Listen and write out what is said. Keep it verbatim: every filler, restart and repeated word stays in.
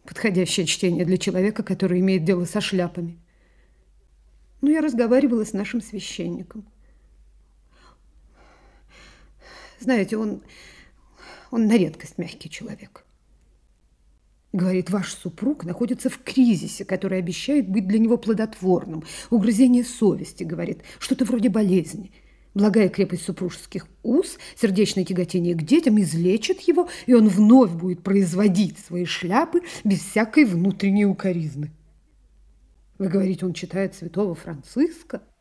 Подходящее чтение для человека, который имеет дело со шляпами. Но я разговаривала с нашим священником. Знаете, он, он на редкость мягкий человек. Говорит, ваш супруг находится в кризисе, который обещает быть для него плодотворным. Угрызение совести, говорит, что-то вроде болезни. Благая крепость супружеских уз, сердечное тяготение к детям излечит его, и он вновь будет производить свои шляпы без всякой внутренней укоризны. Вы говорите, он читает святого Франциска?